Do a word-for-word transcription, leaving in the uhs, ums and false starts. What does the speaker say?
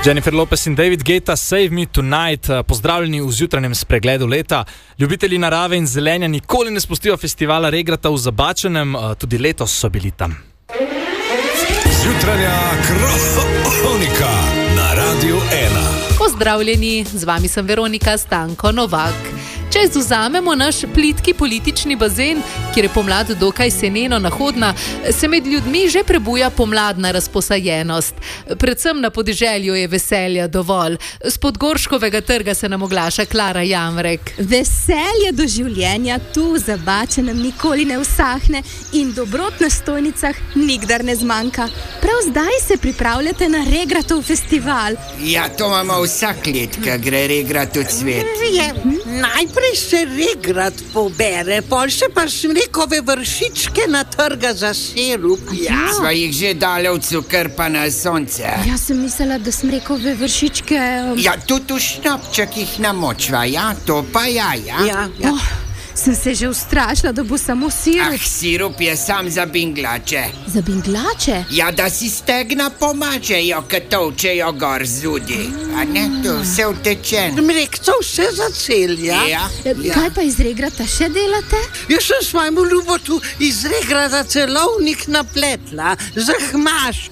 Jennifer Lopez in David Guetta, Save Me Tonight, pozdravljeni v zjutranjem spregledu leta. Ljubitelji narave in zelenja nikoli ne spustijo festivala Regrata v Zabačenem, tudi letos so bili tam. Zjutranja kronika na Radiu ena. Pozdravljeni, z vami sem Veronika Stanko Novak. Če izvzamemo naš plitki politični bazen, kjer je pomlad dokaj seneno nahodna, se med ljudmi že prebuja pomladna razposajenost. Predvsem na podeželju je veselja dovolj. S Podgorškovega trga se nam oglaša Klara Jamrek. Veselje do življenja tu v Zabačenem nikoli ne usahne in dobrot na stojnicah nikdar ne zmanjka. Prav zdaj se pripravljate na Regratov festival. Ja, to imamo vsak let, ko gre Regrat v cvet. Je, najprej se Regrat pobere, pol še pa smrekove vršičke na trga za sirup. Ja, sva jih že dale v cukr pa na sonce. Jaz sem mislila, da smrekove vršičke... Ja, tudi v šnopčekih namočva, ja, to pa ja, ja. Ja, ja. Oh, sem se že ustrašila, da bo samo sirup. Ah, sirup je sam za binglače. Za binglače? Ja, da si stegna pomačejo, ko tolčejo gor zudi. A ne, to vse vtečen. Mrekco vse zacelja. Ja. Kaj pa iz Regrata še delate? Jaz sem svojemu ljubotu iz Regrata celovnik napletla, za hmaško.